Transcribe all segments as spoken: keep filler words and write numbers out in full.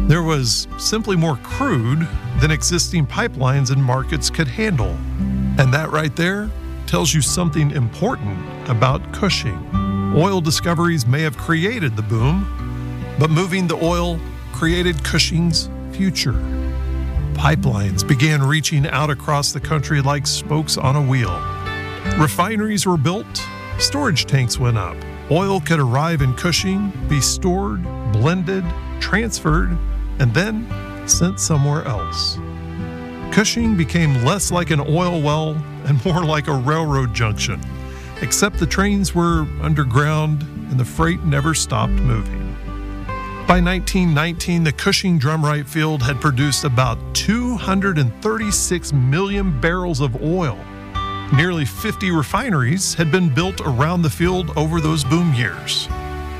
There was simply more crude than existing pipelines and markets could handle. And that right there tells you something important about Cushing. Oil discoveries may have created the boom, but moving the oil created Cushing's future. Pipelines began reaching out across the country like spokes on a wheel. Refineries were built, storage tanks went up. Oil could arrive in Cushing, be stored, blended, transferred, and then sent somewhere else. Cushing became less like an oil well and more like a railroad junction, except the trains were underground and the freight never stopped moving. By nineteen nineteen, the Cushing Drumright Field had produced about two hundred thirty-six million barrels of oil. Nearly fifty refineries had been built around the field over those boom years.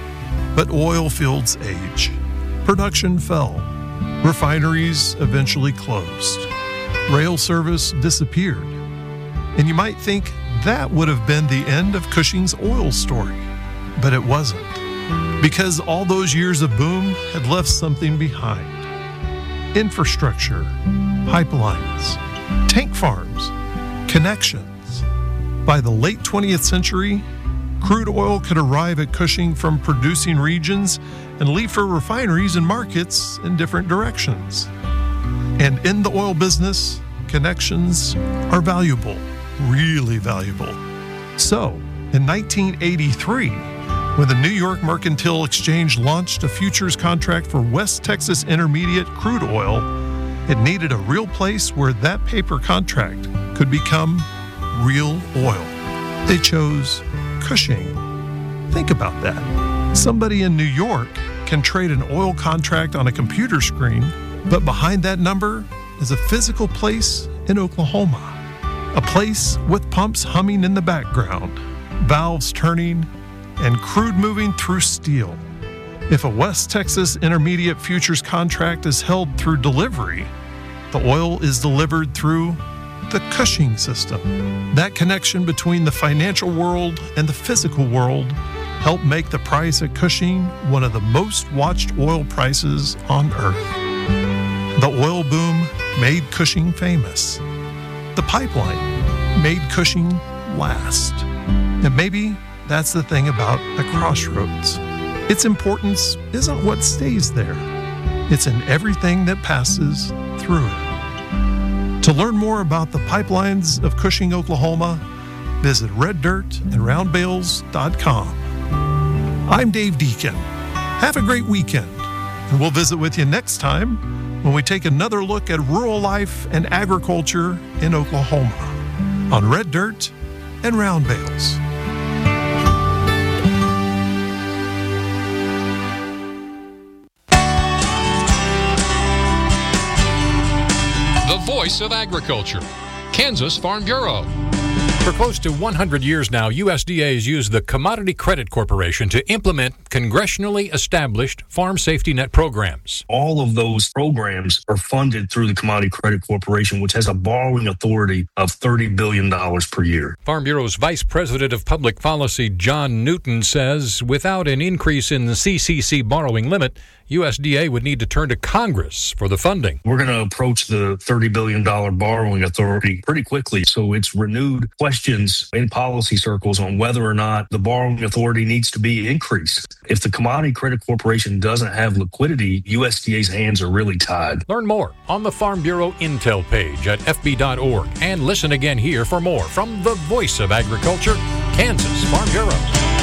But oil fields age. Production fell. Refineries eventually closed. Rail service disappeared. And you might think that would have been the end of Cushing's oil story. But it wasn't. Because all those years of boom had left something behind. Infrastructure, pipelines, tank farms, connections. By the late twentieth century, crude oil could arrive at Cushing from producing regions and leave for refineries and markets in different directions. And in the oil business, connections are valuable, really valuable. So, in nineteen eighty-three, when the New York Mercantile Exchange launched a futures contract for West Texas Intermediate crude oil, it needed a real place where that paper contract could become real oil. They chose Cushing. Think about that. Somebody in New York can trade an oil contract on a computer screen, but behind that number is a physical place in Oklahoma. A place with pumps humming in the background, valves turning, and crude moving through steel. If a West Texas Intermediate futures contract is held through delivery, the oil is delivered through the Cushing system. That connection between the financial world and the physical world helped make the price at Cushing one of the most watched oil prices on earth. The oil boom made Cushing famous. The pipeline made Cushing last. And maybe that's the thing about a crossroads. Its importance isn't what stays there. It's in everything that passes through it. To learn more about the pipelines of Cushing, Oklahoma, visit red dirt and round bales dot com. I'm Dave Deacon. Have a great weekend, and we'll visit with you next time when we take another look at rural life and agriculture in Oklahoma on Red Dirt and Round Bales. The voice of agriculture, Kansas Farm Bureau. For close to one hundred years now, U S D A has used the Commodity Credit Corporation to implement congressionally established farm safety net programs. All of those programs are funded through the Commodity Credit Corporation, which has a borrowing authority of thirty billion dollars per year. Farm Bureau's Vice President of Public Policy, John Newton, says without an increase in the C C C borrowing limit, U S D A would need to turn to Congress for the funding. We're going to approach the thirty billion dollars borrowing authority pretty quickly, so it's renewed questions in policy circles on whether or not the borrowing authority needs to be increased. If the Commodity Credit Corporation doesn't have liquidity, U S D A's hands are really tied. Learn more on the Farm Bureau Intel page at f b dot org and listen again here for more from the Voice of Agriculture, Kansas Farm Bureau.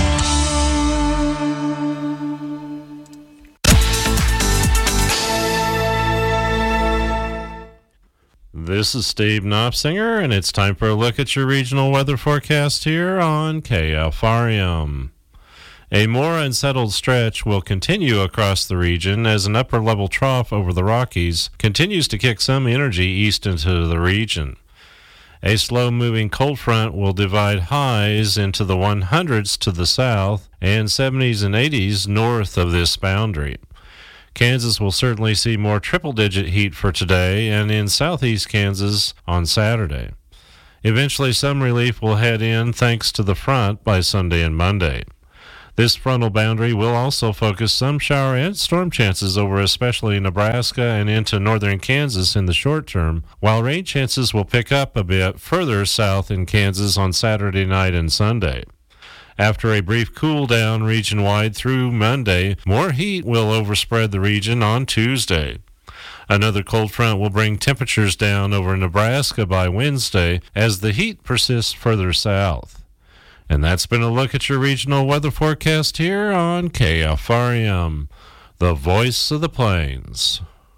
This is Steve Knopfinger, and it's time for a look at your regional weather forecast here on K F R M. A more unsettled stretch will continue across the region as an upper-level trough over the Rockies continues to kick some energy east into the region. A slow-moving cold front will divide highs into the hundreds to the south and seventies and eighties north of this boundary. Kansas will certainly see more triple-digit heat for today and in southeast Kansas on Saturday. Eventually, some relief will head in thanks to the front by Sunday and Monday. This frontal boundary will also focus some shower and storm chances over especially Nebraska and into northern Kansas in the short term, while rain chances will pick up a bit further south in Kansas on Saturday night and Sunday. After a brief cool down region-wide through Monday, more heat will overspread the region on Tuesday. Another cold front will bring temperatures down over Nebraska by Wednesday as the heat persists further south. And that's been a look at your regional weather forecast here on K F R M, the voice of the plains.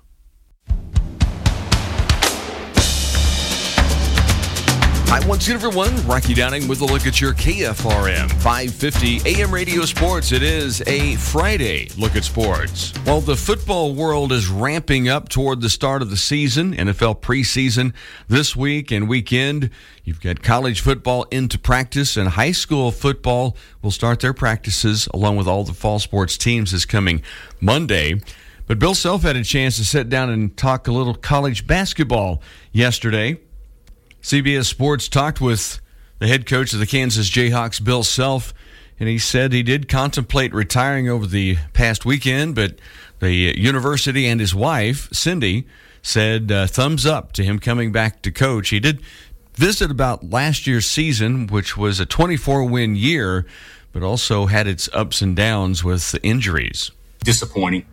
Hi, once again, everyone. Rocky Downing with a look at your K F R M five fifty A M Radio Sports. It is a Friday look at sports. Well, the football world is ramping up toward the start of the season, N F L preseason this week and weekend. You've got college football into practice, and high school football will start their practices along with all the fall sports teams this coming Monday. But Bill Self had a chance to sit down and talk a little college basketball yesterday. C B S Sports talked with the head coach of the Kansas Jayhawks, Bill Self, and he said he did contemplate retiring over the past weekend, but the university and his wife, Cindy, said uh, thumbs up to him coming back to coach. He did visit about last year's season, which was a twenty-four win year, but also had its ups and downs with injuries. Disappointing.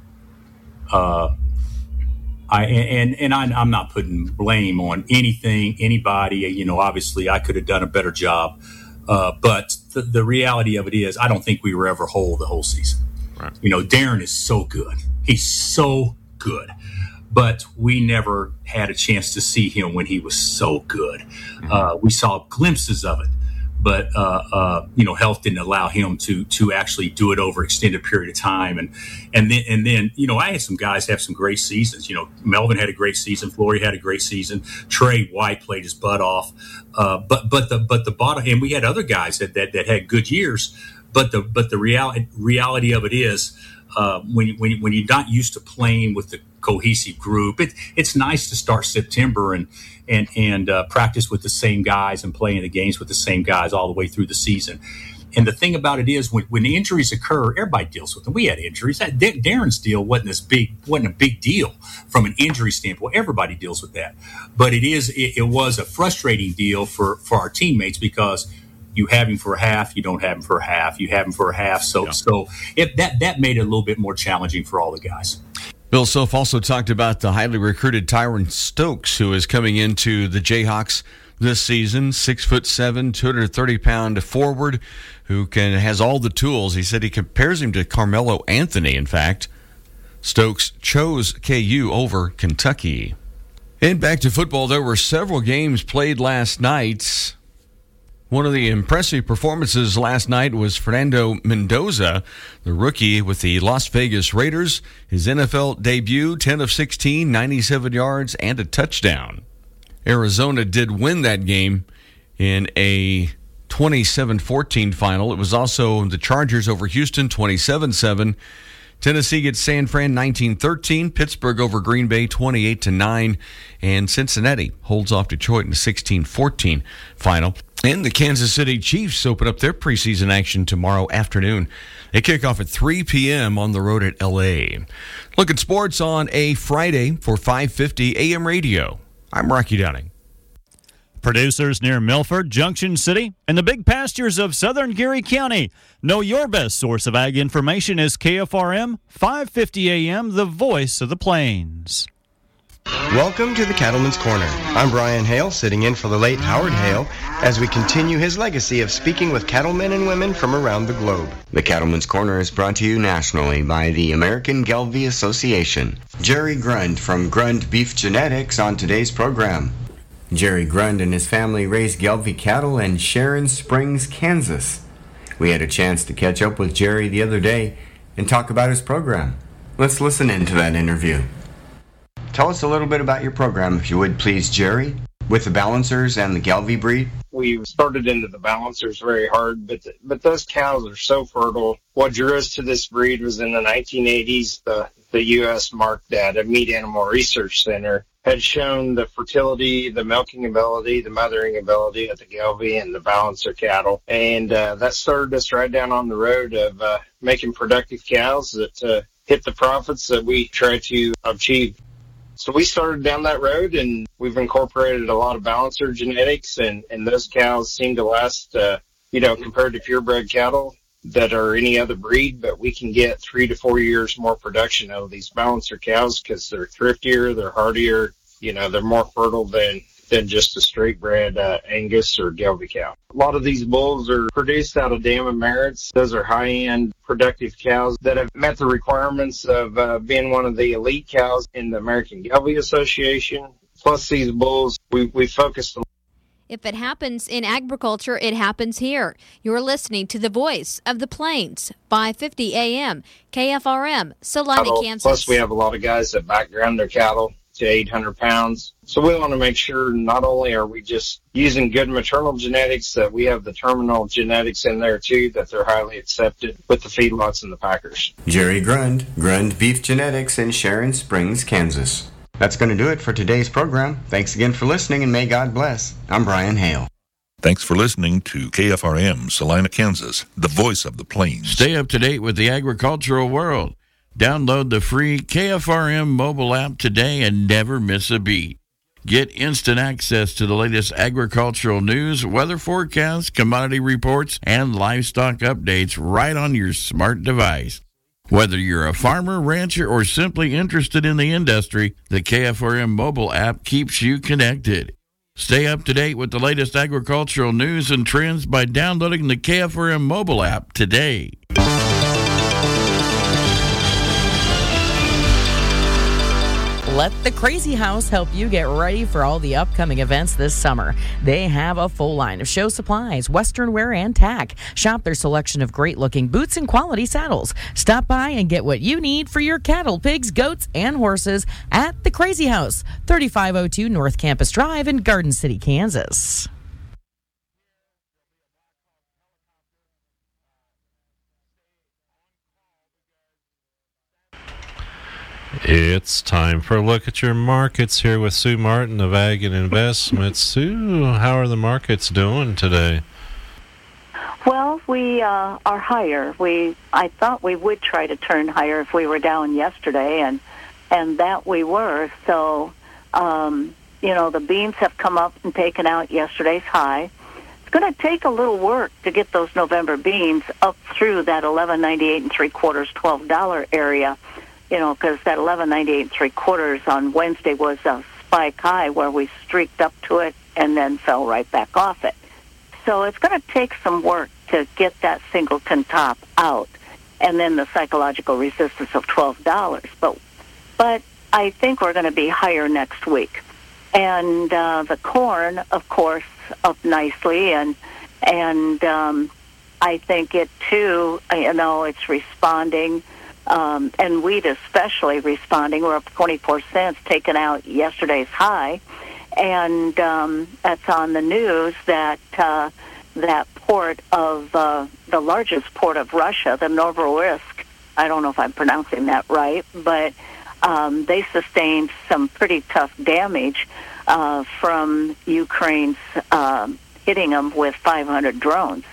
Uh I, and and I, I'm not putting blame on anything, anybody. You know, obviously I could have done a better job. Uh, but the, the reality of it is I don't think we were ever whole the whole season. Right. You know, Darren is so good. He's so good. But we never had a chance to see him when he was so good. Mm-hmm. Uh, we saw glimpses of it. But, uh, uh, you know, health didn't allow him to to actually do it over extended period of time. And and then, and then, you know, I had some guys have some great seasons. You know, Melvin had a great season. Flory had a great season. Trey White played his butt off. Uh, but but the but the bottom, and we had other guys that, that, that had good years. But the but the reality reality of it is uh, when you, when you, when you're not used to playing with the cohesive group, it, it's nice to start September and and and uh, practice with the same guys and playing the games with the same guys all the way through the season. And the thing about it is, when, when injuries occur, everybody deals with them. We had injuries. That Darren's deal wasn't as big, wasn't a big deal from an injury standpoint. Everybody deals with that, but it is it, it was a frustrating deal for for our teammates because you have him for a half, you don't have him for a half, you have him for a half. So yeah. so it, that that made it a little bit more challenging for all the guys. Bill Self also talked about the highly recruited Tyron Stokes, who is coming into the Jayhawks this season. Six foot seven, two hundred thirty pound forward, who can has all the tools. He said he compares him to Carmelo Anthony. In fact, Stokes chose K U over Kentucky. And back to football, there were several games played last night. One of the impressive performances last night was Fernando Mendoza, the rookie with the Las Vegas Raiders. His N F L debut, ten of sixteen, ninety-seven yards, and a touchdown. Arizona did win that game in a twenty-seven fourteen final. It was also the Chargers over Houston, twenty-seven seven. Tennessee gets San Fran nineteen thirteen, Pittsburgh over Green Bay twenty-eight to nine, and Cincinnati holds off Detroit in a sixteen fourteen final. And the Kansas City Chiefs open up their preseason action tomorrow afternoon. They kick off at three p.m. on the road at L A. Look at sports on a Friday for five fifty A M Radio. I'm Rocky Downing. Producers near Milford, Junction City, and the big pastures of southern Geary County. Know your best source of ag information is K F R M, five fifty A M, the voice of the plains. Welcome to the Cattleman's Corner. I'm Brian Hale, sitting in for the late Howard Hale, as we continue his legacy of speaking with cattlemen and women from around the globe. The Cattleman's Corner is brought to you nationally by the American Gelbvieh Association. Jerry Grund from Grund Beef Genetics on today's program. Jerry Grund and his family raise Gelbvieh cattle in Sharon Springs, Kansas. We had a chance to catch up with Jerry the other day and talk about his program. Let's listen into that interview. Tell us a little bit about your program, if you would please, Jerry, with the Balancers and the Gelbvieh breed. We started into the Balancers very hard, but the, but those cows are so fertile. What drew us to this breed was in the nineteen eighties, the, the U S marked at a Meat Animal Research Center had shown the fertility, the milking ability, the mothering ability of the Gelbvieh and the balancer cattle. And uh, that started us right down on the road of uh, making productive cows that uh, hit the profits that we try to achieve. So we started down that road, and we've incorporated a lot of balancer genetics, and, and those cows seem to last, uh, you know, compared to purebred cattle that are any other breed, but we can get three to four years more production out of these balancer cows because they're thriftier, they're hardier, you know, they're more fertile than, than just a straight bred uh, Angus or Gelbvieh cow. A lot of these bulls are produced out of Dam and Merritts. Those are high-end productive cows that have met the requirements of uh, being one of the elite cows in the American Gelbvieh Association. Plus these bulls, we, we focused a If it happens in agriculture, it happens here. You're listening to the Voice of the Plains, five fifty A M, K F R M, Salina, cattle. Kansas. Plus, we have a lot of guys that background their cattle to eight hundred pounds. So we want to make sure not only are we just using good maternal genetics, that we have the terminal genetics in there too, that they're highly accepted with the feedlots and the packers. Jerry Grund, Grund Beef Genetics in Sharon Springs, Kansas. That's going to do it for today's program. Thanks again for listening, and may God bless. I'm Brian Hale. Thanks for listening to K F R M, Salina, Kansas, the voice of the plains. Stay up to date with the agricultural world. Download the free K F R M mobile app today and never miss a beat. Get instant access to the latest agricultural news, weather forecasts, commodity reports, and livestock updates right on your smart device. Whether you're a farmer, rancher, or simply interested in the industry, the K F R M mobile app keeps you connected. Stay up to date with the latest agricultural news and trends by downloading the K F R M mobile app today. Let the Crazy House help you get ready for all the upcoming events this summer. They have a full line of show supplies, western wear, and tack. Shop their selection of great-looking boots and quality saddles. Stop by and get what you need for your cattle, pigs, goats, and horses at the Crazy House, thirty-five oh two North Campus Drive in Garden City, Kansas. It's time for a look at your markets here with Sue Martin of Ag and Investments. Sue, how are the markets doing today? Well, we uh, are higher. We I thought we would try to turn higher if we were down yesterday, and and that we were. So, um, you know, the beans have come up and taken out yesterday's high. It's going to take a little work to get those November beans up through that eleven ninety-eight and three quarters, twelve dollar area. You know, because that eleven ninety-eight and three quarters on Wednesday was a spike high where we streaked up to it and then fell right back off it. So it's going to take some work to get that singleton top out, and then the psychological resistance of twelve dollars. But, but I think we're going to be higher next week. And uh, the corn, of course, up nicely, and and um, I think it too. You know, it's responding. Um, and wheat especially responding. We're up twenty-four cents, taken out yesterday's high. And um, that's on the news that uh, that port of uh, the largest port of Russia, the Novorossiysk, I don't know if I'm pronouncing that right, but um, they sustained some pretty tough damage uh, from Ukraine's uh, hitting them with five hundred drones.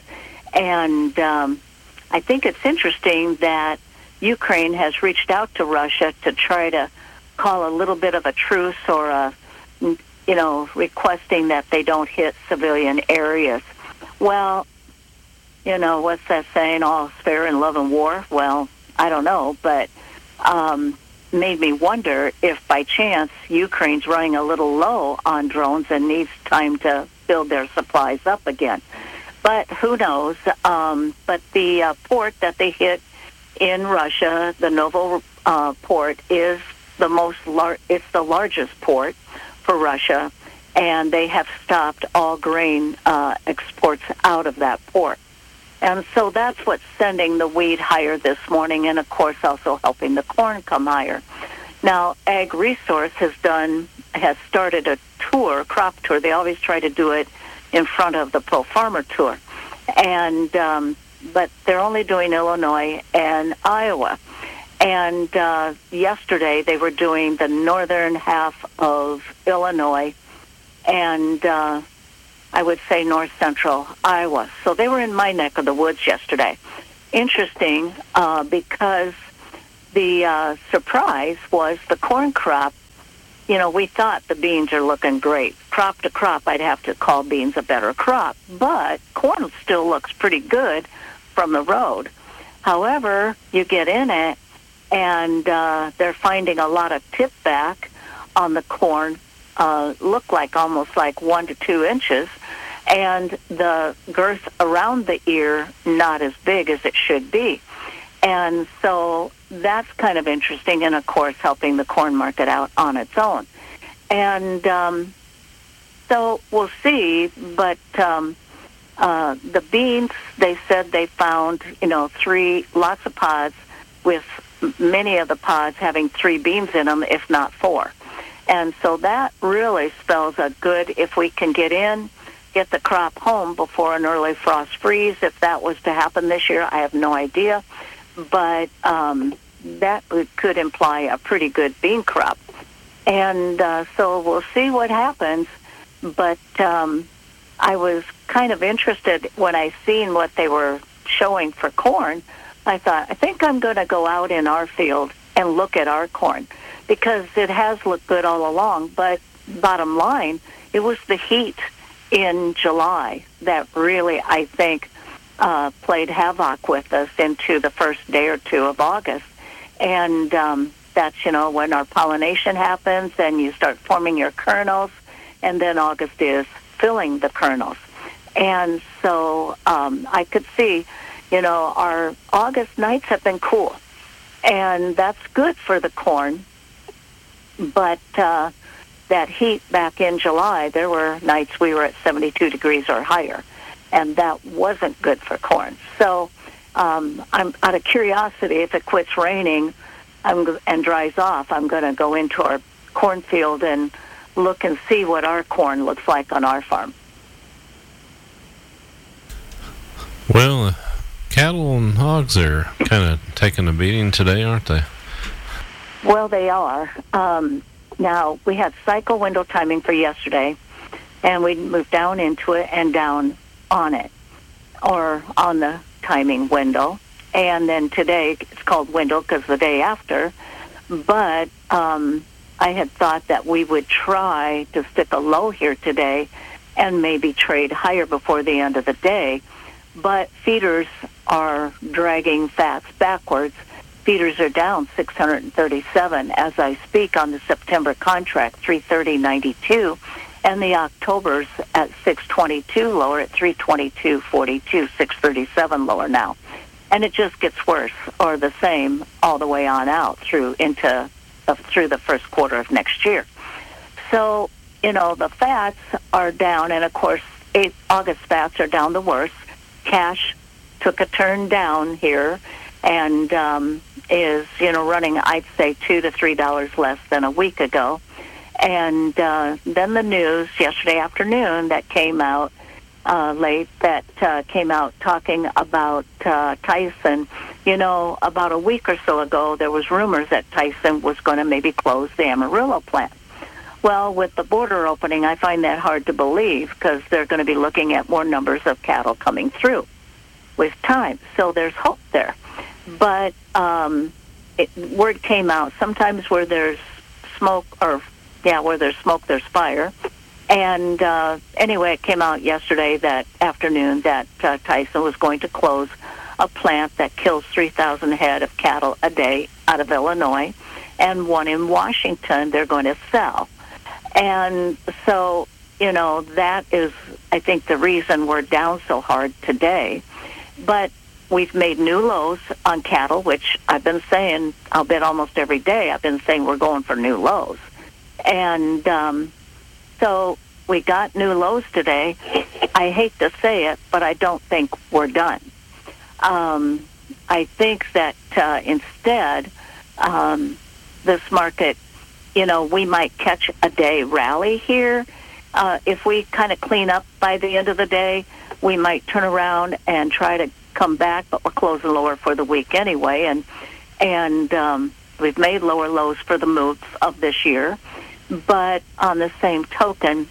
And um, I think it's interesting that Ukraine has reached out to Russia to try to call a little bit of a truce or a, you know, requesting that they don't hit civilian areas. Well, you know, what's that saying? All is fair in love and war? Well, I don't know, but um, made me wonder if by chance Ukraine's running a little low on drones and needs time to build their supplies up again. But who knows? Um, but the uh, port that they hit in Russia, the Novo uh, port, is the most lar- it's the largest port for Russia, and they have stopped all grain uh, exports out of that port. And so that's what's sending the wheat higher this morning, and of course also helping the corn come higher. Now, Ag Resource has done has started a tour, crop tour. They always try to do it in front of the Pro Farmer Tour, and um, but they're only doing Illinois and Iowa. And uh, yesterday they were doing the northern half of Illinois and uh, I would say north central Iowa. So they were in my neck of the woods yesterday. Interesting uh, because the uh, surprise was the corn crop. You know, we thought the beans are looking great. Crop to crop, I'd have to call beans a better crop. But corn still looks pretty good from the road. However, you get in it, and uh, they're finding a lot of tip back on the corn, uh, look like almost like one to two inches, and the girth around the ear not as big as it should be. And so that's kind of interesting and, of course, helping the corn market out on its own. And um, so we'll see, but um, uh, the beans, they said they found, you know, three, lots of pods with many of the pods having three beans in them, if not four. And so that really spells a good, if we can get in, get the crop home before an early frost freeze. If that was to happen this year, I have no idea. But um, that could imply a pretty good bean crop. And uh, so we'll see what happens. But um, I was kind of interested when I seen what they were showing for corn. I thought, I think I'm going to go out in our field and look at our corn because it has looked good all along. But bottom line, it was the heat in July that really, I think, Uh, played havoc with us into the first day or two of August. And um, that's, you know, when our pollination happens and you start forming your kernels, and then August is filling the kernels. And so um, I could see, you know, our August nights have been cool, and that's good for the corn. But uh, that heat back in July, there were nights we were at seventy-two degrees or higher. And that wasn't good for corn. So um, I'm out of curiosity, if it quits raining I'm, and dries off, I'm going to go into our cornfield and look and see what our corn looks like on our farm. Well, uh, cattle and hogs are kind of taking a beating today, aren't they? Well, they are. Um, now, we had cycle window timing for yesterday, and we moved down into it and down on it, or on the timing window. And then today it's called window because the day after. But um, I had thought that we would try to stick a low here today and maybe trade higher before the end of the day. But feeders are dragging fats backwards. Feeders are down six hundred thirty-seven as I speak on the September contract, three thirty ninety-two. And the October's at six twenty-two lower, at three twenty-two forty-two, six thirty-seven lower now. And it just gets worse or the same all the way on out through into uh, through the first quarter of next year. So, you know, the fats are down, and of course, eight, August fats are down the worst. Cash took a turn down here and um, is, you know, running, I'd say, two to three dollars less than a week ago. And uh, then the news yesterday afternoon that came out uh, late, that uh, came out talking about uh, Tyson. You know, about a week or so ago, there was rumors that Tyson was going to maybe close the Amarillo plant. Well, with the border opening, I find that hard to believe because they're going to be looking at more numbers of cattle coming through with time. So there's hope there. But um, it, word came out, sometimes where there's smoke or Yeah, where there's smoke, there's fire. And uh, anyway, it came out yesterday, that afternoon, that uh, Tyson was going to close a plant that kills three thousand head of cattle a day out of Illinois, and one in Washington they're going to sell. And so, you know, that is, I think, the reason we're down so hard today. But we've made new lows on cattle, which I've been saying, I'll bet almost every day, I've been saying we're going for new lows. And um, so we got new lows today. I hate to say it, but I don't think we're done. Um, I think that uh, instead, um, this market, you know, we might catch a day rally here. Uh, if we kind of clean up by the end of the day, we might turn around and try to come back, but we're closing lower for the week anyway. And and um, we've made lower lows for the moves of this year. But on the same token,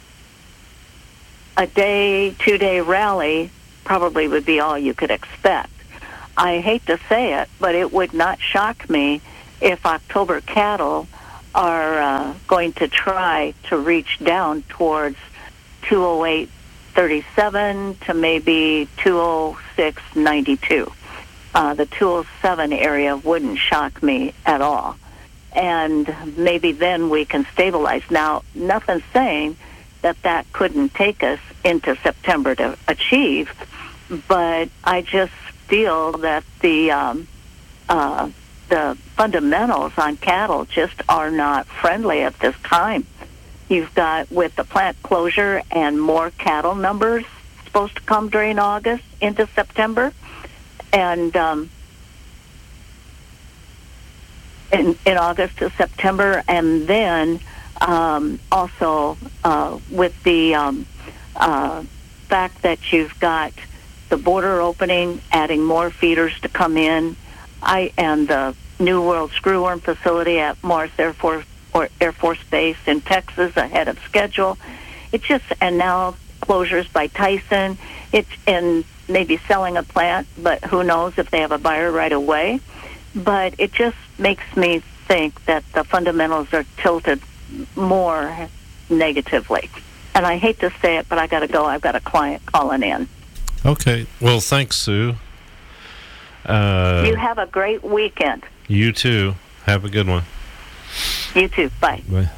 a day, two-day rally probably would be all you could expect. I hate to say it, but it would not shock me if October cattle are uh, going to try to reach down towards two oh eight thirty-seven to maybe two oh six ninety-two. Uh, the two oh seven area wouldn't shock me at all. And maybe then we can stabilize. Now, nothing's saying that that couldn't take us into September to achieve, but I just feel that the um, uh, the fundamentals on cattle just are not friendly at this time. You've got, with the plant closure and more cattle numbers supposed to come during August into September, and um, in, in August to September, and then um, also uh, with the um, uh, fact that you've got the border opening, adding more feeders to come in, I and the New World Screwworm facility at Morris Air Force or Air Force Base in Texas ahead of schedule. It just, and now closures by Tyson. It's and maybe selling a plant, but who knows if they have a buyer right away. But it just makes me think that the fundamentals are tilted more negatively. And I hate to say it, but I got to go. I've got a client calling in. Okay. Well, thanks, Sue. Uh, you have a great weekend. You too. Have a good one. You too. Bye. Bye.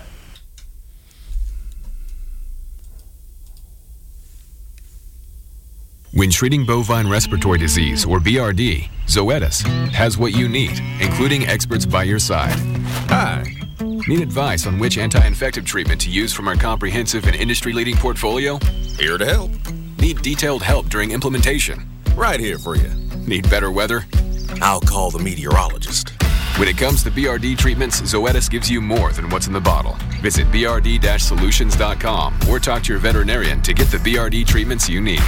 When treating bovine respiratory disease, or B R D, Zoetis has what you need, including experts by your side. Hi. Need advice on which anti-infective treatment to use from our comprehensive and industry-leading portfolio? Here to help. Need detailed help during implementation? Right here for you. Need better weather? I'll call the meteorologist. When it comes to B R D treatments, Zoetis gives you more than what's in the bottle. Visit b r d dash solutions dot com or talk to your veterinarian to get the B R D treatments you need.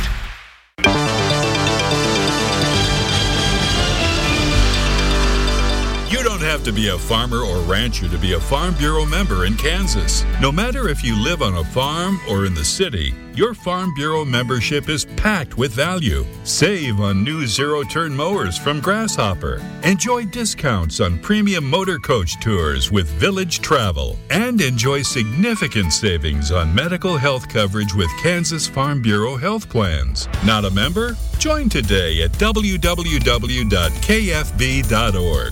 You don't have to be a farmer or rancher to be a Farm Bureau member in Kansas. No matter if you live on a farm or in the city, your Farm Bureau membership is packed with value. Save on new zero-turn mowers from Grasshopper. Enjoy discounts on premium motor coach tours with Village Travel. And enjoy significant savings on medical health coverage with Kansas Farm Bureau health plans. Not a member? Join today at w w w dot k f b dot org.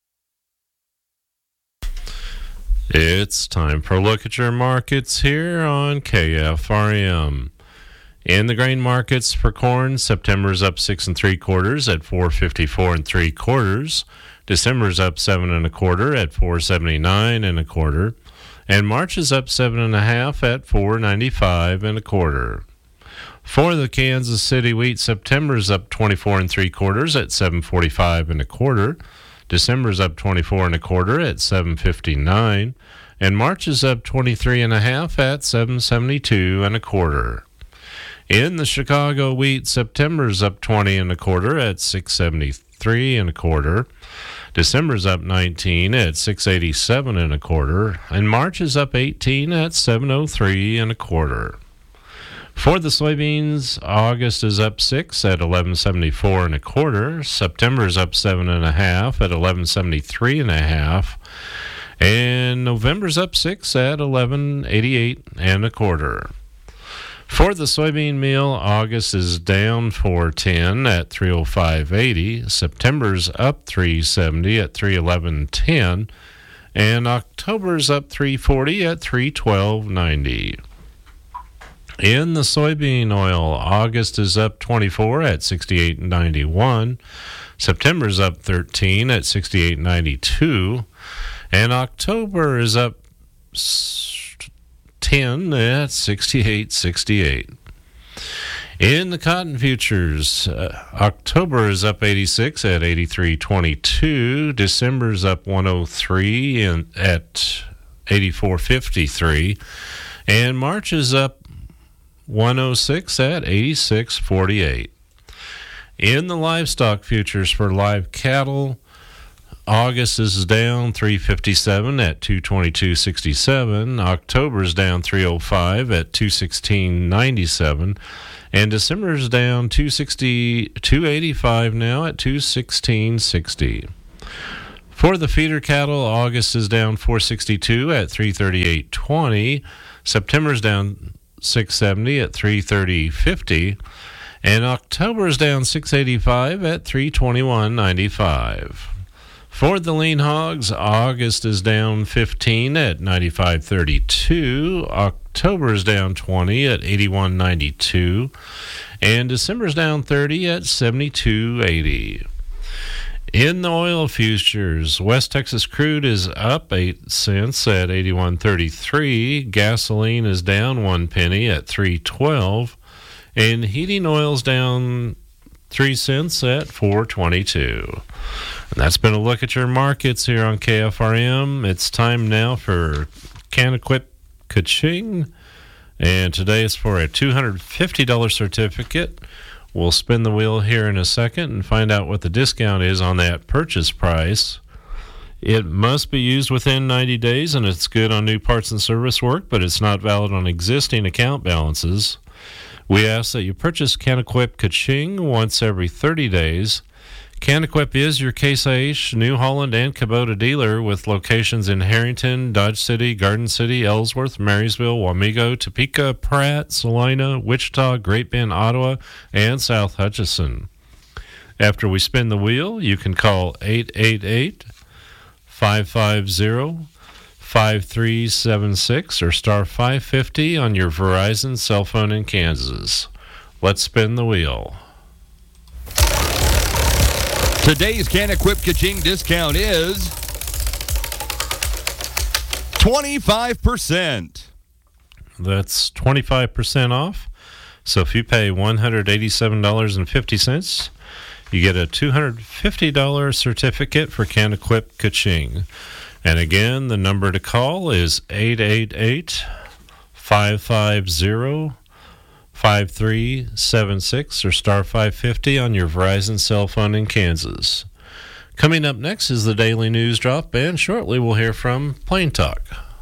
It's time for a look at your markets here on K F R M. In the grain markets for corn, September's up six and three quarters at four fifty-four and three quarters. December's up seven and a quarter at four seventy-nine and a quarter, and March is up seven and a half at four ninety-five and a quarter. For the Kansas City wheat, September's up twenty-four and three quarters at seven forty-five and a quarter. December's up twenty-four and a quarter at seven fifty-nine, and March is up twenty-three and a half at seven seventy-two and a quarter. In the Chicago wheat, September's up twenty and a quarter at six seventy-three and a quarter. December's up nineteen at six eighty-seven and a quarter, and March is up eighteen at seven oh three and a quarter. For the soybeans, August is up six at eleven seventy-four and a quarter. September is up seven and a half at eleven seventy-three and a half, and November's up six at eleven eighty-eight and a quarter. For the soybean meal, August is down four ten at three oh five eighty. September's up three seventy at three eleven ten, and October's up three forty at three twelve ninety. In the soybean oil, August is up twenty-four at sixty-eight ninety-one. September's up thirteen at sixty-eight ninety-two, and October is up ten at sixty-eight sixty-eight. In the cotton futures, uh, October is up eighty-six at eighty-three twenty-two. December's up one oh three in, at eighty-four fifty-three, and March is up one oh six at eighty-six forty-eight. In the livestock futures for live cattle, August is down three fifty-seven at two twenty-two sixty-seven. October is down three oh five at two sixteen ninety-seven. And December is down two sixty, two eighty-five now at two sixteen sixty. For the feeder cattle, August is down four sixty-two at three thirty-eight twenty. September is down six seventy at three thirty fifty. And October is down six eighty-five at three twenty-one ninety-five. For the lean hogs, August is down fifteen at ninety-five thirty-two. October is down twenty at eighty-one ninety-two. And December is down thirty at seventy-two eighty. In the oil futures, West Texas crude is up eight cents at eighty-one thirty-three. Gasoline is down one penny at three twelve. And heating oil's down three cents at four twenty-two. And that's been a look at your markets here on K F R M. It's time now for Can-Equip Ka-Ching. And today is for a two hundred fifty dollars certificate. We'll spin the wheel here in a second and find out what the discount is on that purchase price. It must be used within ninety days, and it's good on new parts and service work, but it's not valid on existing account balances. We ask that you purchase Can-Equip Ka-Ching once every thirty days. Can-Equip is your Case I H, New Holland, and Kubota dealer with locations in Harrington, Dodge City, Garden City, Ellsworth, Marysville, Wamego, Topeka, Pratt, Salina, Wichita, Great Bend, Ottawa, and South Hutchinson. After we spin the wheel, you can call eight eight eight, five five zero, five three seven six or star five fifty on your Verizon cell phone in Kansas. Let's spin the wheel. Today's Can-Equip Ka-Ching discount is twenty-five percent. That's twenty-five percent off. So if you pay one hundred eighty-seven dollars and fifty cents, you get a two hundred fifty dollars certificate for Can-Equip Ka-Ching. And again, the number to call is eight eight eight, five five zero, five three seven six or star five fifty on your Verizon cell phone in Kansas. Coming up next is the Daily News Drop, and shortly we'll hear from Plain Talk.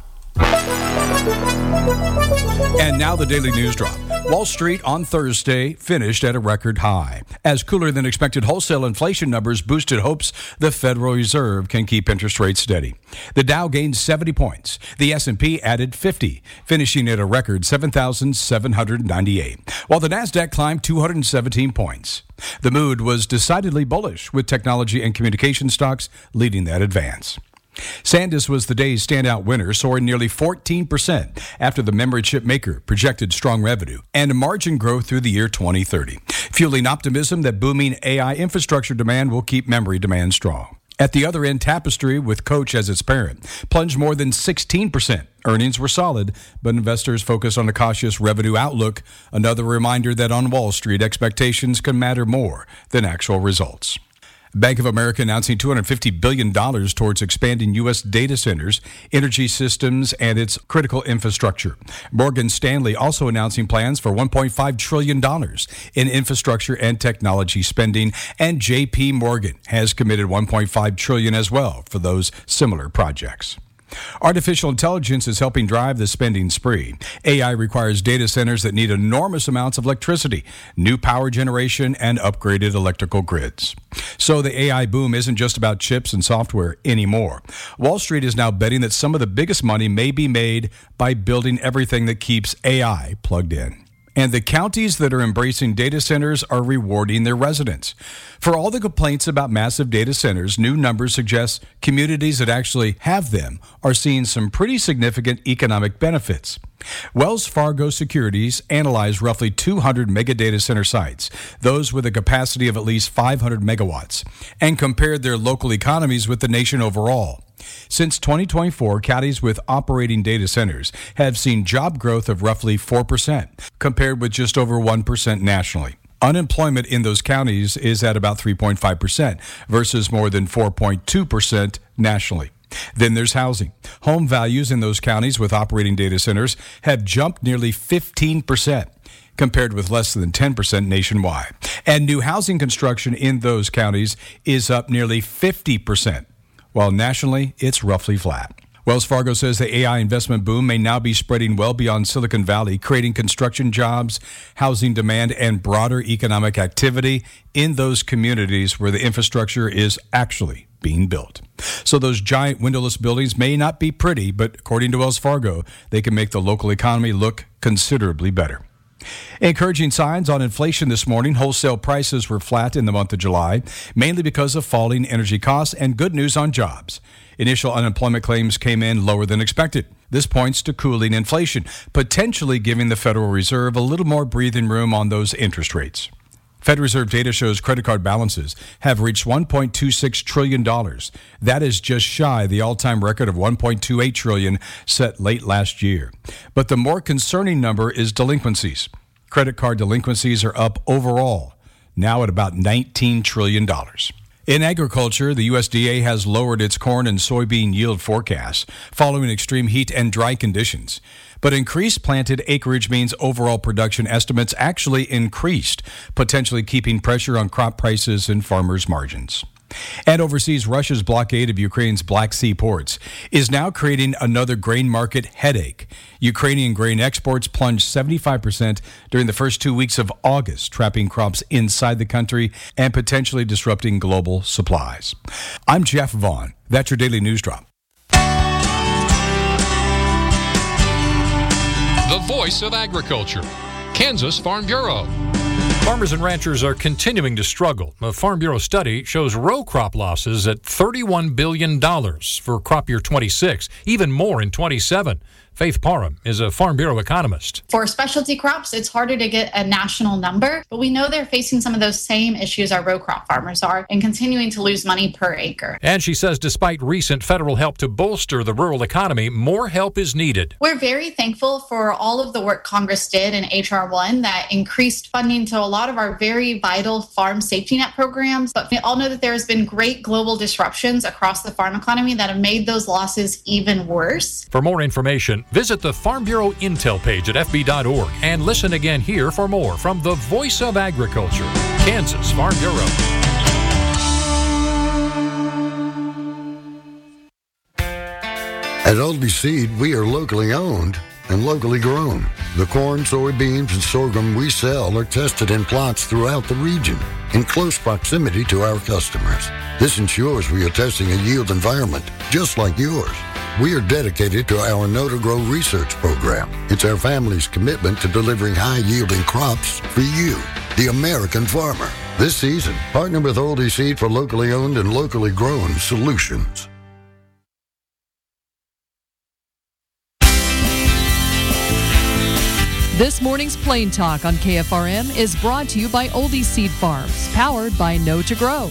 And now the Daily News Drop. Wall Street on Thursday finished at a record high, as cooler than expected wholesale inflation numbers boosted hopes the Federal Reserve can keep interest rates steady. The Dow gained seventy points. The S and P added fifty, finishing at a record seven thousand seven hundred ninety-eight, while the Nasdaq climbed two hundred seventeen points. The mood was decidedly bullish, with technology and communication stocks leading that advance. SanDisk was the day's standout winner, soaring nearly fourteen percent after the memory chip maker projected strong revenue and margin growth through the year twenty thirty, fueling optimism that booming A I infrastructure demand will keep memory demand strong. At the other end, Tapestry, with Coach as its parent, plunged more than sixteen percent. Earnings were solid, but investors focused on a cautious revenue outlook, another reminder that on Wall Street, expectations can matter more than actual results. Bank of America announcing two hundred fifty billion dollars towards expanding U S data centers, energy systems, and its critical infrastructure. Morgan Stanley also announcing plans for one point five trillion dollars in infrastructure and technology spending, and J P Morgan has committed one point five trillion dollars as well for those similar projects. Artificial intelligence is helping drive the spending spree. A I requires data centers that need enormous amounts of electricity, new power generation, and upgraded electrical grids. So the A I boom isn't just about chips and software anymore. Wall Street is now betting that some of the biggest money may be made by building everything that keeps A I plugged in. And the counties that are embracing data centers are rewarding their residents. For all the complaints about massive data centers, new numbers suggest communities that actually have them are seeing some pretty significant economic benefits. Wells Fargo Securities analyzed roughly two hundred mega data center sites, those with a capacity of at least five hundred megawatts, and compared their local economies with the nation overall. Since twenty twenty-four, counties with operating data centers have seen job growth of roughly four percent, compared with just over one percent nationally. Unemployment in those counties is at about three point five percent versus more than four point two percent nationally. Then there's housing. Home values in those counties with operating data centers have jumped nearly fifteen percent, compared with less than ten percent nationwide. And new housing construction in those counties is up nearly fifty percent while nationally it's roughly flat. Wells Fargo says the A I investment boom may now be spreading well beyond Silicon Valley, creating construction jobs, housing demand, and broader economic activity in those communities where the infrastructure is actually being built. So those giant windowless buildings may not be pretty, but according to Wells Fargo, they can make the local economy look considerably better. Encouraging signs on inflation this morning. Wholesale prices were flat in the month of July, mainly because of falling energy costs and good news on jobs. Initial unemployment claims came in lower than expected. This points to cooling inflation, potentially giving the Federal Reserve a little more breathing room on those interest rates. Federal Reserve data shows credit card balances have reached one point two six trillion dollars. That is just shy of the all-time record of one point two eight trillion dollars set late last year. But the more concerning number is delinquencies. Credit card delinquencies are up overall, now at about nineteen trillion dollars. In agriculture, the U S D A has lowered its corn and soybean yield forecasts following extreme heat and dry conditions. But increased planted acreage means overall production estimates actually increased, potentially keeping pressure on crop prices and farmers' margins. And overseas, Russia's blockade of Ukraine's Black Sea ports is now creating another grain market headache. Ukrainian grain exports plunged seventy-five percent during the first two weeks of August, trapping crops inside the country and potentially disrupting global supplies. I'm Jeff Vaughn. That's your Daily News Drop. The Voice of Agriculture, Kansas Farm Bureau. Farmers and ranchers are continuing to struggle. A Farm Bureau study shows row crop losses at thirty-one billion dollars for crop year twenty-six, even more in twenty-seven. Faith Parham is a Farm Bureau economist. For specialty crops, it's harder to get a national number, but we know they're facing some of those same issues our row crop farmers are and continuing to lose money per acre. And she says despite recent federal help to bolster the rural economy, more help is needed. We're very thankful for all of the work Congress did in H R one that increased funding to a lot of our very vital farm safety net programs, but we all know that there has been great global disruptions across the farm economy that have made those losses even worse. For more information, visit the Farm Bureau Intel page at f b dot org and listen again here for more from the Voice of Agriculture, Kansas Farm Bureau. At Oldie Seed, we are locally owned and locally grown. The corn, soybeans, and sorghum we sell are tested in plots throughout the region in close proximity to our customers. This ensures we are testing a yield environment just like yours. We are dedicated to our Know to Grow research program. It's our family's commitment to delivering high-yielding crops for you, the American farmer. This season, partner with Oldie Seed for locally owned and locally grown solutions. This morning's Plain Talk on K F R M is brought to you by Oldie Seed Farms, powered by Know to Grow.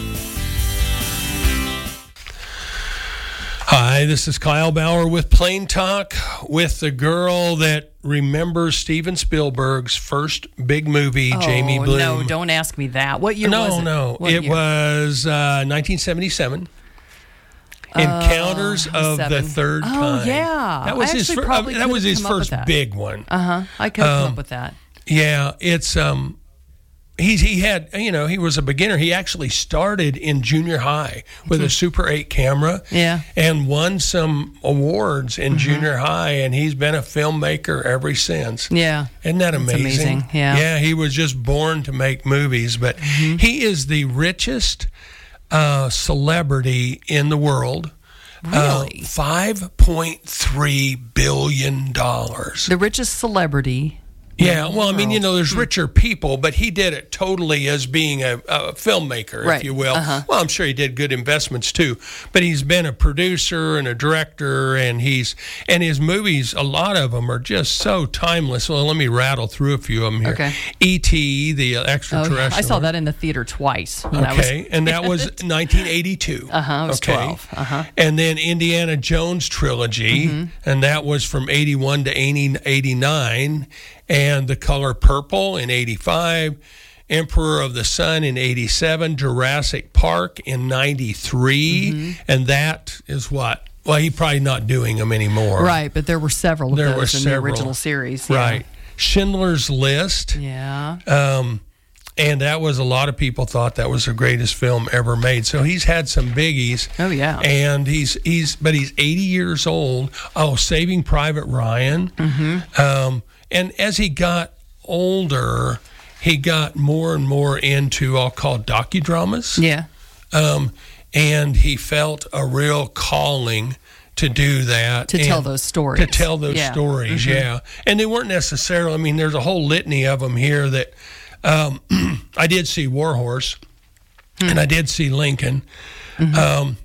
Hi, this is Kyle Bauer with Plain Talk with the girl that remembers Steven Spielberg's first big movie, oh, Jamie Bloom. No, don't ask me that. What year no, was it? No, what it year? was uh, nineteen seventy-seven. Encounters uh, of seven. the Third oh, Kind. Oh, yeah. That was I his, actually fir- probably uh, that was his come up with first that. big one. Uh-huh. I could have um, come up with that. Yeah, it's... um. He's, he had, you know, he was a beginner. He actually started in junior high with a Super eight camera. Yeah. And won some awards in mm-hmm. junior high, and he's been a filmmaker ever since. Yeah. Isn't that amazing? amazing. Yeah. Yeah, he was just born to make movies, but mm-hmm. he is the richest uh, celebrity in the world. Really? Uh, five point three billion dollars. The richest celebrity. Yeah, well, I mean, you know, there's richer people, but he did it totally as being a, a filmmaker, right. if you will. Uh-huh. Well, I'm sure he did good investments too, but he's been a producer and a director, and he's and his movies, a lot of them are just so timeless. Well, let me rattle through a few of them here. Okay. E T, the extraterrestrial. Oh, yeah. I saw that in the theater twice. Okay, I was and that was nineteen eighty-two. Uh huh. I was okay. twelve. Uh huh. And then Indiana Jones trilogy, mm-hmm. and that was from eighty-one to eighty-nine. And The Color Purple in eighty-five, Emperor of the Sun in eighty-seven, Jurassic Park in ninety-three, mm-hmm. and that is what? Well, he's probably not doing them anymore. Right, but there were several of there those were in several. the original series. Yeah. Right. Schindler's List. Yeah. Um, and that was a lot of people thought that was the greatest film ever made. So he's had some biggies. Oh yeah, and he's he's but he's eighty years old. Oh, Saving Private Ryan. Mm-hmm. Um, and as he got older, he got more and more into, I'll call, docudramas. Yeah. Um, and he felt a real calling to do that. To and tell those stories. To tell those Yeah. stories, Mhm. yeah. And they weren't necessarily, I mean, there's a whole litany of them here that um, I did see Warhorse, Hmm. and I did see Lincoln. Mm-hmm. Um,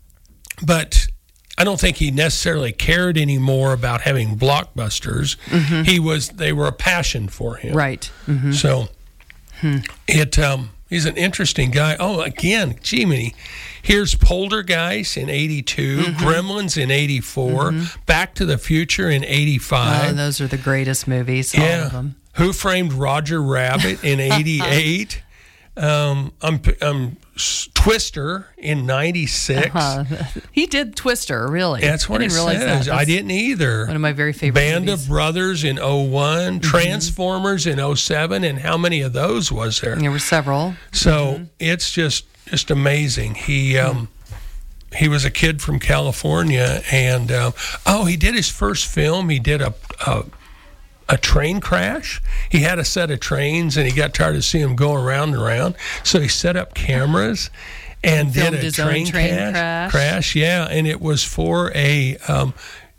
but I don't think he necessarily cared anymore about having blockbusters. Mhm. He was, they were a passion for him. Right. Mhm. So Hmm. it, um, he's an interesting guy. Oh, again, gee, many. Here's Poltergeist in eighty-two, Mhm. Gremlins in eighty-four, Mhm. Back to the Future in eighty-five. Oh, those are the greatest movies. All yeah. of them. Who Framed Roger Rabbit in eighty-eight. um, I'm, I'm Twister in ninety-six. Uh-huh. He did Twister, really. That's what I it didn't realize says. that. I That's didn't either. One of my very favorite Band movies. of Brothers in oh one, Mhm. Transformers in oh seven, and how many of those was there? There were several. So it's just just amazing. He um, he was a kid from California, and um, oh, he did his first film. He did a, a a train crash. He had a set of trains, and he got tired of seeing them go around and around. So he set up cameras and did Filmed a his own train, train crash, crash. crash. Yeah, and it was for a um,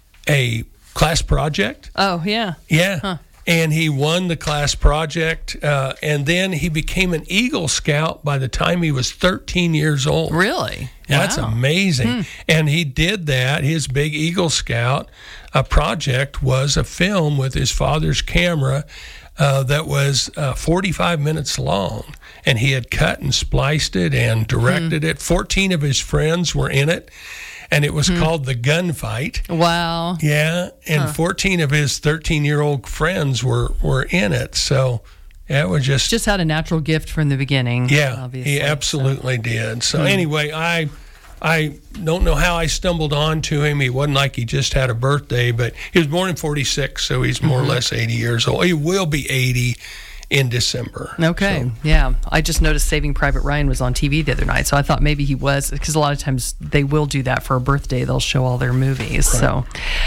a class project. Oh, yeah. Yeah. Huh. And he won the class project, uh, and then he became an Eagle Scout by the time he was thirteen years old. Really? That's Wow. amazing. Hmm. And he did that. His big Eagle Scout uh, project was a film with his father's camera uh, that was uh, forty-five minutes long. And he had cut and spliced it and directed Hmm. it. fourteen of his friends were in it. And it was Hmm. called The Gunfight. Wow. Yeah, and Huh. fourteen of his thirteen-year-old friends were, were in it. So that was just... Just had a natural gift from the beginning. Yeah, obviously. he absolutely did. So Hmm. anyway, I I don't know how I stumbled onto him. He wasn't like he just had a birthday, but he was born in forty-six, so he's more Mhm. or less eighty years old. He will be eighty in December. Okay, yeah. I just noticed Saving Private Ryan was on T V the other night, so I thought maybe he was, because a lot of times they will do that for a birthday. They'll show all their movies. So,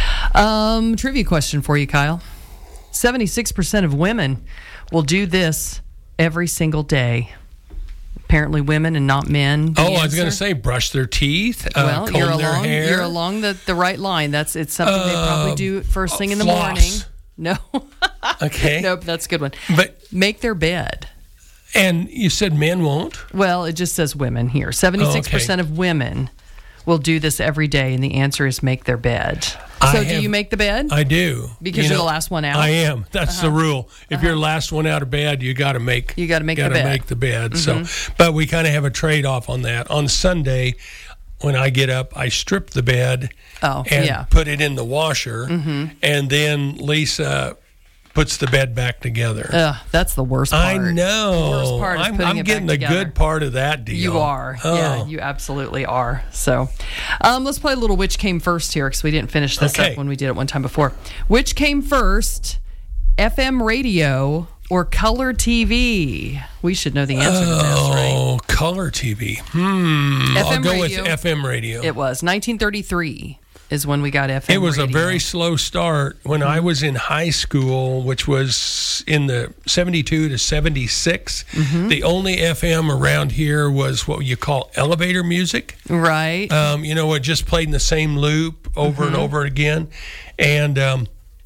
um, trivia question for you, Kyle. seventy-six percent of women will do this every single day. Apparently women and not men. The Oh, I was going to answer? say brush their teeth, uh, Well, comb you're their along, hair. you're along the, the right line. That's It's something they probably Uh, do first thing in the floss. morning. No. Okay. Nope, that's a good one. But make their bed. And you said men won't? Well, it just says women here. seventy-six percent Oh, of women will do this every day, and the answer is make their bed. I So do have- you make the bed? I do. Because You you're know, the last one out? I am. That's the Uh-huh. rule. If you're the last one out of bed, you got to make You gotta make the gotta bed. make the bed. So, Mhm. but we kind of have a trade off on that. On Sunday, when I get up, I strip the bed Oh, and yeah. put it in the washer, Mhm. and then Lisa puts the bed back together. Ugh, that's the worst part. I know. The worst part is I'm, putting I'm it getting back the together. good part of that deal. You are. Oh. Yeah, you absolutely are. So um, let's play a little Which Came First here, because we didn't finish this Okay. up when we did it one time before. Which came first, F M radio or color T V? We should know the answer to this, right? Oh, color T V. Hmm. F M I'll go radio. with F M radio. It was nineteen thirty-three is when we got F M It was radio. a very slow start. When I was in high school, which was in the seventy-two to seventy-six, Mhm. the only F M around here was what you call elevator music. Right. Um, you know, it just played in the same loop over and Mhm. over again. And, um,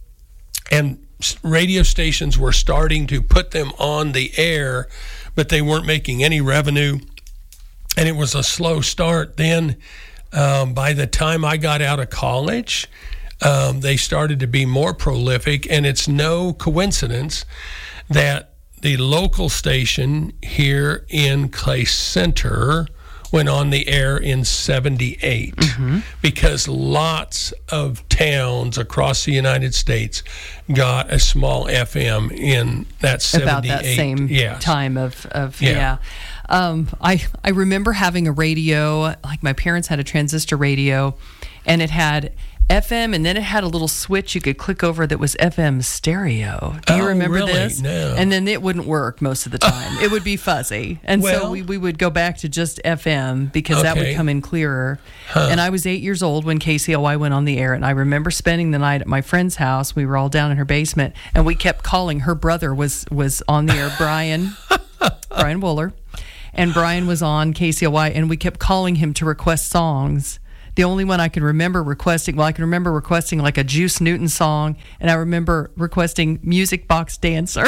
and s- radio stations were starting to put them on the air, but they weren't making any revenue. And it was a slow start. Then um, by the time I got out of college, um, they started to be more prolific. And it's no coincidence that the local station here in Clay Center went on the air in seventy-eight because lots of towns across the United States got a small F M in that seventy-eight. About that same Yes. time of, of Yeah. yeah. Um, I, I remember having a radio, like my parents had a transistor radio, and it had F M, and then it had a little switch you could click over that was F M stereo. Do you Oh, remember really? this? No. And then it wouldn't work most of the time. It would be fuzzy. And so Well- we, we would go back to just F M because that would Okay. come in clearer. Huh. And I was eight years old when K C L Y went on the air, and I remember spending the night at my friend's house. We were all down in her basement, and we kept calling. Her brother was, was on the air, Brian, Brian Wooler. And Brian was on K C L Y, and we kept calling him to request songs. The only one I can remember requesting, well, I can remember requesting like a Juice Newton song, and I remember requesting Music Box Dancer.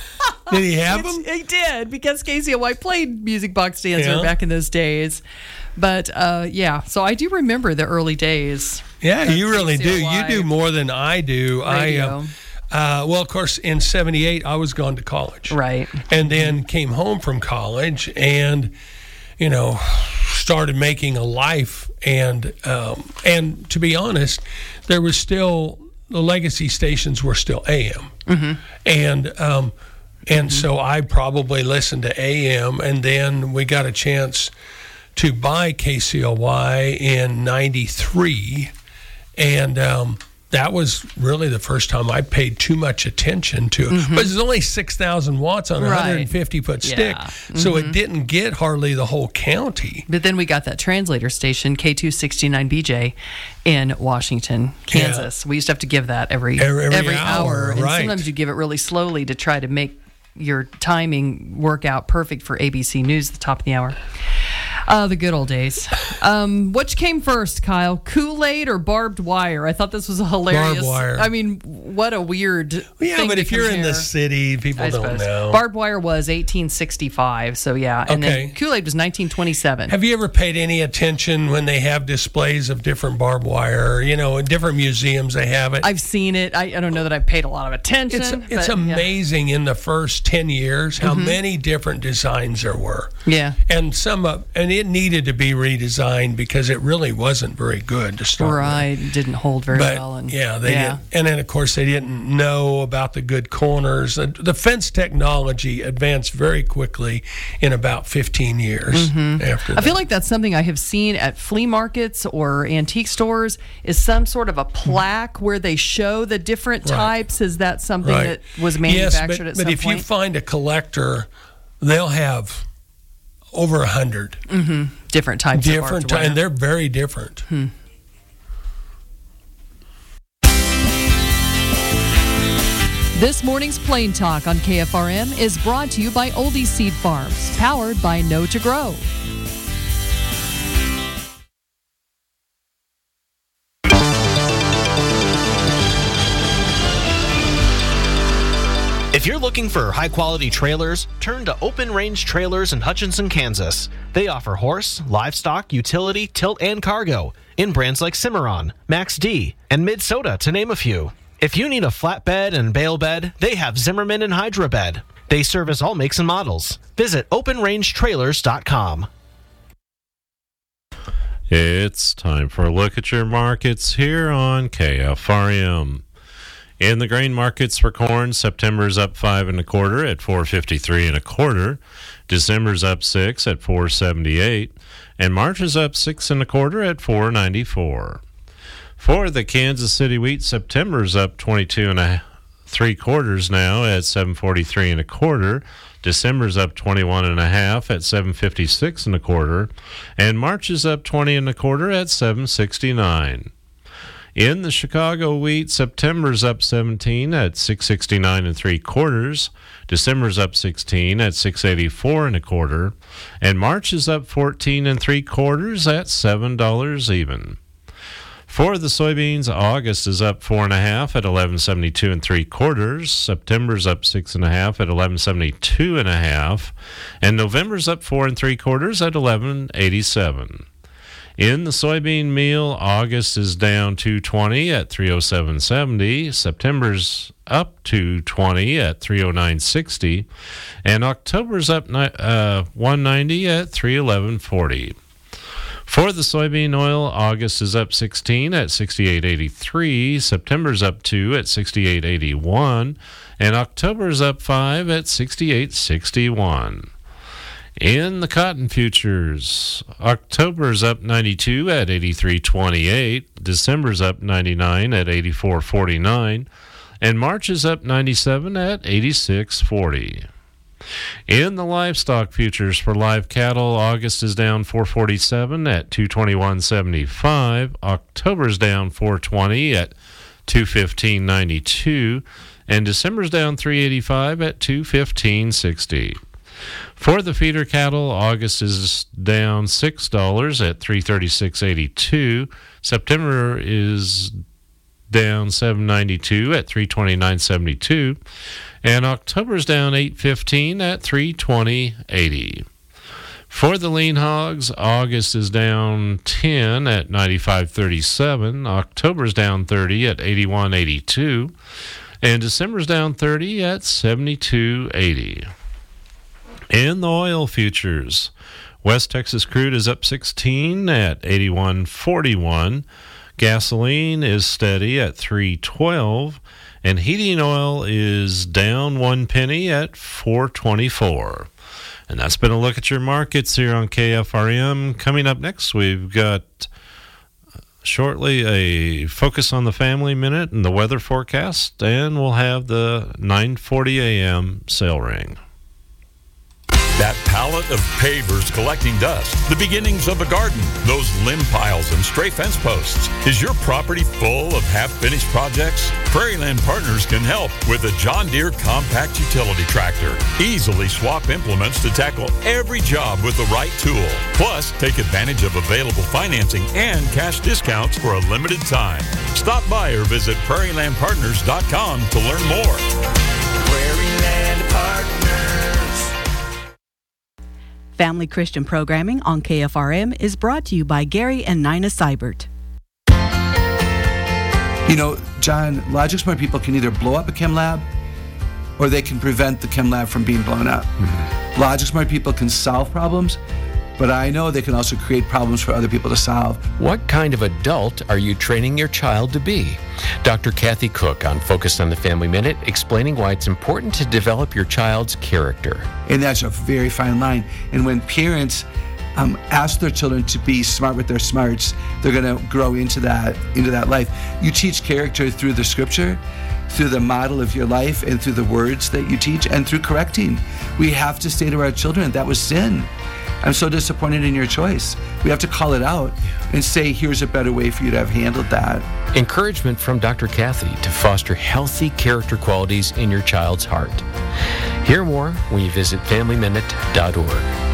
Did he have them? He did, because K C L Y played Music Box Dancer Yeah. back in those days. But uh, yeah, so I do remember the early days. Yeah, of you really do. K C L Y. You do more than I do. I Radio. uh, uh, well, of course, in seventy-eight, I was gone to college. Right. And then came home from college and, you know, started making a life. And, um, and to be honest, there was still, the legacy stations were still A M. Mm-hmm. And, um, and so I probably listened to A M, and then we got a chance to buy K C L Y in ninety-three. And, um, that was really the first time I paid too much attention to it. Mm-hmm. But it's only six thousand watts on a Right. one hundred fifty foot stick. Yeah. So Mhm. it didn't get hardly the whole county. But then we got that translator station, K two sixty-nine B J, in Washington, Kansas. We used to have to give that every Every- every hour, hour. And right. sometimes you give it really slowly to try to make your timing work out perfect for A B C News at the top of the hour. Uh, the good old days. Um, which came first, Kyle? Kool-Aid or barbed wire? I thought this was a hilarious. Barbed wire. I mean, what a weird. Yeah, thing but to if you're in the compare. city, people I don't suppose. know. Barbed wire was eighteen sixty-five, so yeah. And Okay. then Kool-Aid was nineteen twenty-seven. Have you ever paid any attention when they have displays of different barbed wire? You know, in different museums they have it. I've seen it. I, I don't know that I've paid a lot of attention. It's but, it's yeah. amazing in the first ten years how Mhm. many different designs there were. Yeah. And some of and it needed to be redesigned because it really wasn't very good to start with. Right. Didn't hold very But, well. And yeah, they yeah. did. And then of course they didn't know about the good corners. The, the fence technology advanced very quickly in about fifteen years Mhm. after I that. feel like that's something I have seen at flea markets or antique stores is some sort of a plaque where they show the different Right. types. Is that something Right. that was Yes, manufactured but, at but some if point? you find a collector, they'll have over a hundred hmm Different types of different, barbed ty- wire. and they're very different. Hmm. This morning's Plain Talk on K F R M is brought to you by Oldie Seed Farms, powered by Know to Grow. If you're looking for high-quality trailers, turn to Open Range Trailers in Hutchinson, Kansas. They offer horse, livestock, utility, tilt, and cargo in brands like Cimarron, Max D, and Mid-Soda, to name a few. If you need a flatbed and bale bed, they have Zimmerman and Hydra Bed. They service all makes and models. Visit open range trailers dot com. It's time for a look at your markets here on K F R M. In the grain markets for corn, September's up five and a quarter at four fifty-three and a quarter. December's up six at four seventy-eight, and March is up six and a quarter at four ninety-four. For the Kansas City wheat, September's up twenty-two and a three quarters now at seven forty-three and a quarter. December's up twenty-one and a half at seven fifty-six and a quarter, and March is up twenty and a quarter at seven sixty-nine. In the Chicago wheat, September's up seventeen at six sixty-nine and three quarters. December's up sixteen at six eighty-four and a quarter, and March is up fourteen and three quarters at seven dollars even. For the soybeans, August is up four and a half at eleven seventy-two and three quarters. September's up six and a half at eleven seventy-two and a half, and November's up four and three quarters at eleven eighty-seven. In the soybean meal, August is down two twenty at three oh seven seventy. September's up two twenty at three oh nine sixty, and October's up uh, one ninety at three eleven forty. For the soybean oil, August is up sixteen at sixty-eight eighty-three, September's up two at sixty-eight eighty-one, and October's up five at sixty-eight sixty-one. In the cotton futures, October's up ninety-two at eighty-three twenty-eight, December's up ninety-nine at eighty-four forty-nine, and March is up ninety-seven at eighty-six forty. In the livestock futures for live cattle, August is down four forty-seven at two twenty-one seventy-five, October's down four twenty at two fifteen ninety-two, and December's down three eighty-five at two fifteen sixty. For the feeder cattle, August is down six dollars at three thirty-six eighty-two. September is down seven ninety-two at three twenty-nine seventy-two, and October is down eight fifteen at three twenty eighty. For the lean hogs, August is down ten at ninety-five thirty-seven. October is down thirty at eighty-one eighty-two, and December is down thirty at seventy-two eighty. In the oil futures, West Texas crude is up sixteen at eighty-one forty-one. Gasoline is steady at three twelve, and heating oil is down one penny at four twenty-four. And that's been a look at your markets here on K F R M. Coming up next, we've got shortly a Focus on the Family Minute and the weather forecast, and we'll have the nine forty a.m. sale ring. That pallet of pavers collecting dust, the beginnings of a garden, those limb piles and stray fence posts. Is your property full of half-finished projects? Prairieland Partners can help with a John Deere compact utility tractor. Easily swap implements to tackle every job with the right tool. Plus, take advantage of available financing and cash discounts for a limited time. Stop by or visit prairie land partners dot com to learn more. Prairieland Partners. Family Christian programming on K F R M is brought to you by Gary and Nina Seibert. You know, John, logic smart people can either blow up a chem lab or they can prevent the chem lab from being blown up. Mm-hmm. Logic smart people can solve problems, but I know they can also create problems for other people to solve. What kind of adult are you training your child to be? Doctor Kathy Cook on Focus on the Family Minute, explaining why it's important to develop your child's character. And that's a very fine line. And when parents um, ask their children to be smart with their smarts, they're going to grow into that into that life. You teach character through the scripture, through the model of your life, and through the words that you teach, and through correcting. We have to say to our children, that was sin. I'm so disappointed in your choice. We have to call it out and say, here's a better way for you to have handled that. Encouragement from Doctor Kathy to foster healthy character qualities in your child's heart. Hear more when you visit family minute dot org.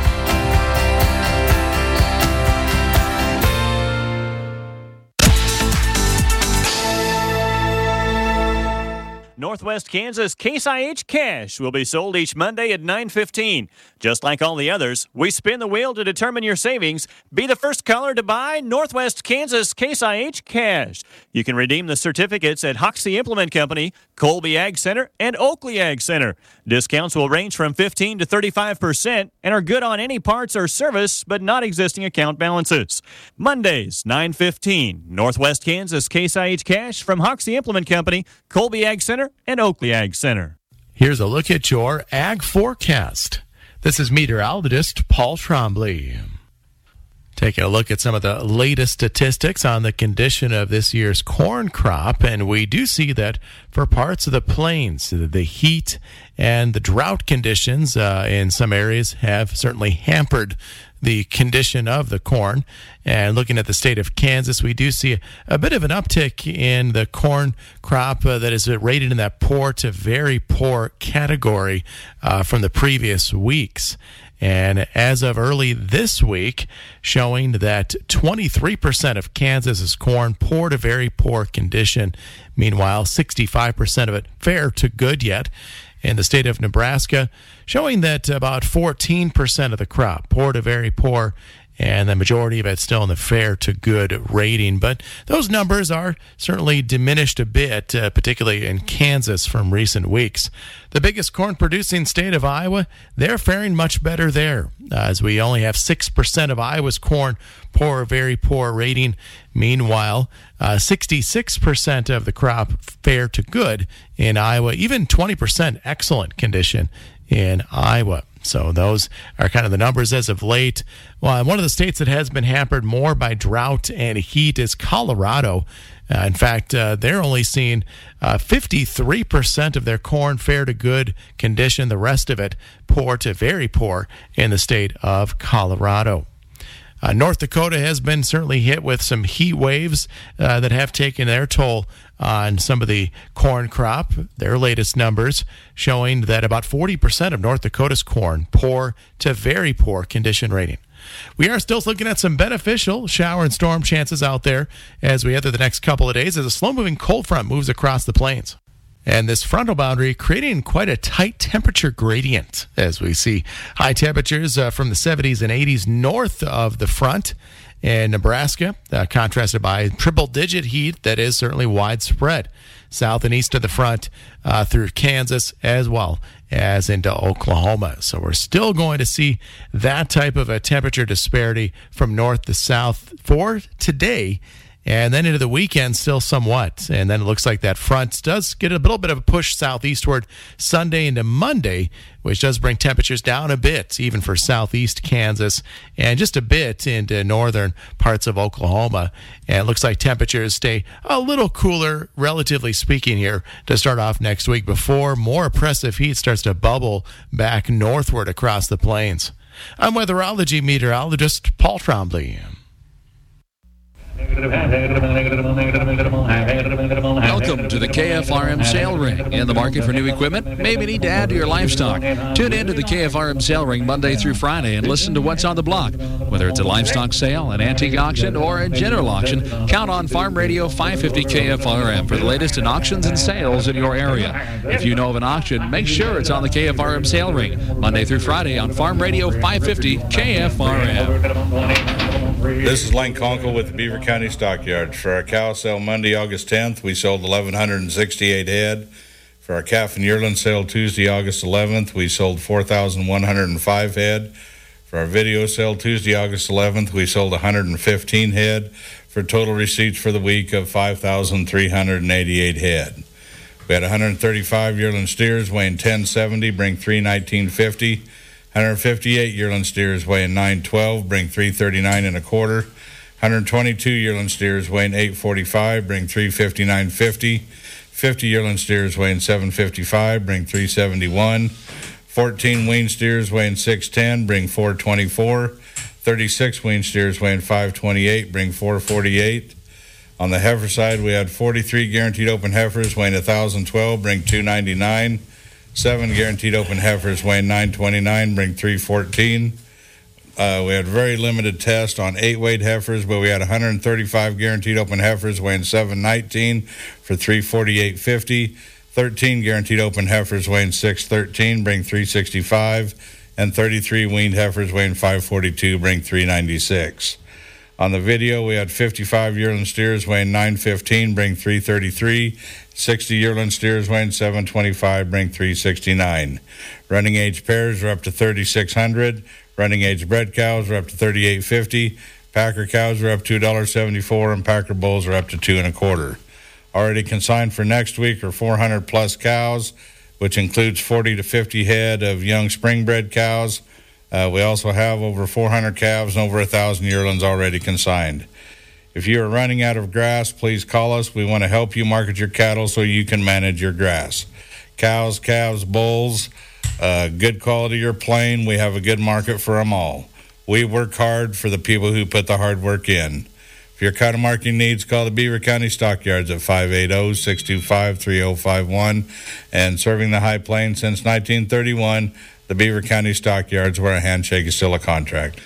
Northwest Kansas Case I H Cash will be sold each Monday at nine fifteen. Just like all the others, we spin the wheel to determine your savings. Be the first caller to buy Northwest Kansas Case I H Cash. You can redeem the certificates at Hoxie Implement Company, Colby Ag Center, and Oakley Ag Center. Discounts will range from fifteen to thirty-five percent and are good on any parts or service, but not existing account balances. Mondays, nine fifteen. Northwest Kansas Case I H Cash from Hoxie Implement Company, Colby Ag Center, and Oakley Ag Center. Here's a look at your ag forecast. This is meteorologist Paul Trombley. Taking a look at some of the latest statistics on the condition of this year's corn crop, and we do see that for parts of the plains, the heat and the drought conditions uh, in some areas have certainly hampered the condition of the corn. And looking at the state of Kansas, we do see a, a bit of an uptick in the corn crop uh, that is rated in that poor to very poor category uh, from the previous weeks. And as of early this week, showing that twenty-three percent of Kansas's corn poor to very poor condition. Meanwhile, sixty-five percent of it fair to good yet. In the state of Nebraska, showing that about fourteen percent of the crop poor to very poor, and the majority of it still in the fair to good rating. But those numbers are certainly diminished a bit, uh, particularly in Kansas from recent weeks. The biggest corn-producing state of Iowa, they're faring much better there, uh, as we only have six percent of Iowa's corn poor or very poor rating. Meanwhile, uh, sixty-six percent of the crop fair to good in Iowa, even twenty percent excellent condition in Iowa. So those are kind of the numbers as of late. Well, one of the states that has been hampered more by drought and heat is Colorado. Uh, in fact, uh, they're only seeing uh, fifty-three percent of their corn fair to good condition. The rest of it poor to very poor in the state of Colorado. Uh, North Dakota has been certainly hit with some heat waves uh, that have taken their toll on some of the corn crop. Their latest numbers showing that about forty percent of North Dakota's corn poor to very poor condition rating. We are still looking at some beneficial shower and storm chances out there as we enter the next couple of days as a slow-moving cold front moves across the plains. And this frontal boundary creating quite a tight temperature gradient as we see high temperatures uh, from the seventies and eighties north of the front in Nebraska, uh, contrasted by triple-digit heat that is certainly widespread south and east of the front uh, through Kansas as well as into Oklahoma. So we're still going to see that type of a temperature disparity from north to south for today. And then into the weekend, still somewhat. And then it looks like that front does get a little bit of a push southeastward Sunday into Monday, which does bring temperatures down a bit, even for southeast Kansas, and just a bit into northern parts of Oklahoma. And it looks like temperatures stay a little cooler, relatively speaking, here to start off next week before more oppressive heat starts to bubble back northward across the plains. I'm weatherology meteorologist Paul Trombley. Welcome to the K F R M Sale Ring. In the market for new equipment? Maybe need to add to your livestock. Tune in to the K F R M Sale Ring Monday through Friday and listen to what's on the block. Whether it's a livestock sale, an antique auction, or a general auction, count on Farm Radio five fifty K F R M for the latest in auctions and sales in your area. If you know of an auction, make sure it's on the K F R M Sale Ring Monday through Friday on Farm Radio five fifty K F R M. This is Lane Conkle with the Beaver County Stockyards. For our cow sale Monday, August tenth, we sold eleven sixty-eight head. For our calf and yearling sale Tuesday, August eleventh, we sold four thousand one hundred five head. For our video sale Tuesday, August eleventh, we sold one hundred fifteen head for total receipts for the week of five thousand three hundred eighty-eight head. We had one hundred thirty-five yearling steers weighing ten seventy, bring three nineteen fifty. one hundred fifty-eight yearling steers weighing nine twelve, bring three thirty-nine and a quarter. one hundred twenty-two yearling steers weighing eight forty-five, bring three fifty-nine fifty. fifty yearling steers weighing seven fifty-five, bring three seventy-one. fourteen wean steers weighing six ten, bring four twenty-four. thirty-six wean steers weighing five twenty-eight, bring four forty-eight. On the heifer side, we had forty-three guaranteed open heifers weighing one thousand twelve, bring two ninety-nine. Seven guaranteed open heifers weighing nine twenty-nine, bring three fourteen. Uh, we had very limited test on eight weight heifers, but we had one hundred thirty-five guaranteed open heifers weighing seven nineteen for three forty-eight fifty. thirteen guaranteed open heifers weighing six thirteen, bring three sixty-five, and thirty-three weaned heifers weighing five forty-two, bring three ninety-six. On the video, we had fifty-five yearling steers weighing nine fifteen, bring three thirty-three. sixty yearling steers weighing seven twenty-five, bring three sixty-nine. Running age pairs are up to thirty-six hundred. Running age bred cows are up to thirty-eight fifty. Packer cows are up to two seventy-four, and Packer bulls are up to two and a quarter. Already consigned for next week are four hundred plus cows, which includes forty to fifty head of young spring bred cows. Uh, we also have over four hundred calves and over one thousand yearlings already consigned. If you are running out of grass, please call us. We want to help you market your cattle so you can manage your grass. Cows, calves, bulls, uh, good quality or plain, we have a good market for them all. We work hard for the people who put the hard work in. If your cattle marketing needs, call the Beaver County Stockyards at five eight zero, six two five, three zero five one. And serving the High Plains since nineteen thirty-one, the Beaver County Stockyards, where a handshake is still a contract.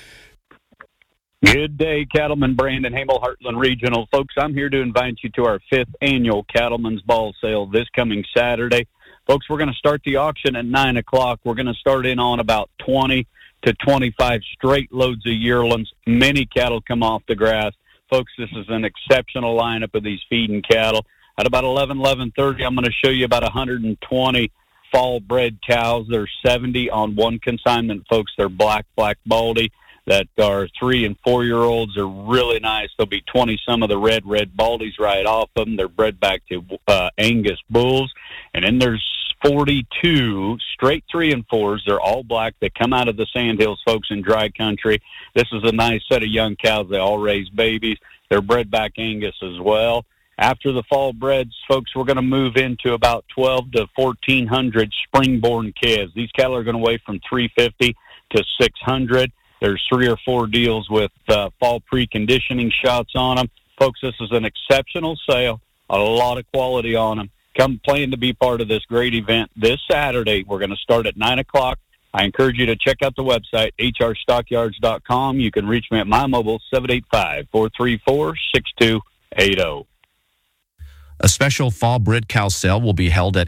Good day, Cattleman Brandon Hamel, Heartland Regional. Folks, I'm here to invite you to our fifth annual Cattleman's Ball Sale this coming Saturday. Folks, we're going to start the auction at nine o'clock. We're going to start in on about twenty to twenty-five straight loads of yearlings. Many cattle come off the grass. Folks, this is an exceptional lineup of these feeding cattle. At about eleven, eleven thirty, I'm going to show you about one hundred twenty fall-bred cows. There's seventy on one consignment, folks. They're black, black baldy that are three- and four-year-olds. Are really nice. There'll be twenty some of the red, red baldies right off of them. They're bred back to uh, Angus bulls. And then there's forty-two straight three and fours. They're all black. They come out of the Sandhills, folks, in dry country. This is a nice set of young cows. They all raise babies. They're bred back Angus as well. After the fall breds, folks, we're going to move into about twelve to fourteen hundred spring-born calves. These cattle are going to weigh from three fifty to six hundred. There's three or four deals with uh, fall preconditioning shots on them. Folks, this is an exceptional sale. A lot of quality on them. Come plan to be part of this great event this Saturday. We're going to start at nine o'clock. I encourage you to check out the website, h r stockyards dot com. You can reach me at my mobile, seven eight five, four three four, six two eight zero. A special fall bred cow sale will be held at